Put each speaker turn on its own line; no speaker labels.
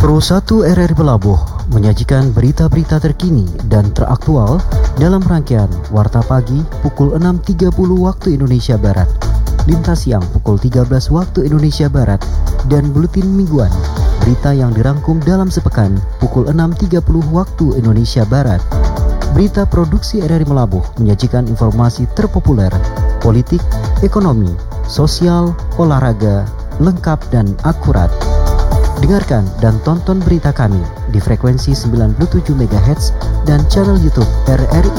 Pro 1 RRI Pelabuh menyajikan berita-berita terkini dan teraktual dalam rangkaian Warta Pagi pukul 6.30 waktu Indonesia Barat, Lintas Siang pukul 13 waktu Indonesia Barat, dan Buletin Mingguan, berita yang dirangkum dalam sepekan pukul 6.30 waktu Indonesia Barat. Berita produksi RRI Melabuh menyajikan informasi terpopuler, politik, ekonomi, sosial, olahraga, lengkap dan akurat. Dengarkan dan tonton berita kami di frekuensi 97 MHz dan channel YouTube RRI